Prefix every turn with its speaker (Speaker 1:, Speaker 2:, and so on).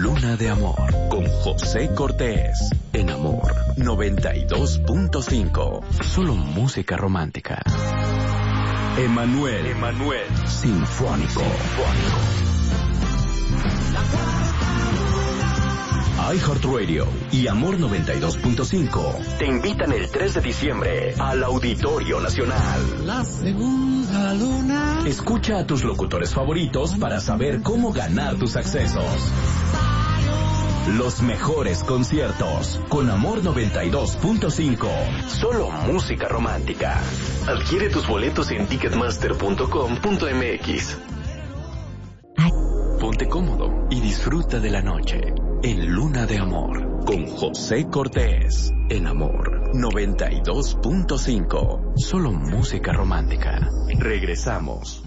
Speaker 1: Luna de Amor con José Cortés. En Amor 92.5. Solo música romántica. Emanuel Sinfónico. iHeartRadio y Amor 92.5 te invitan el 3 de diciembre al Auditorio Nacional.
Speaker 2: La segunda luna.
Speaker 1: Escucha a tus locutores favoritos para saber cómo ganar tus accesos. Los mejores conciertos con Amor 92.5. Solo música romántica. Adquiere tus boletos en ticketmaster.com.mx. Ponte cómodo y disfruta de la noche en Luna de Amor con José Cortés. En Amor 92.5. Solo música romántica. Regresamos.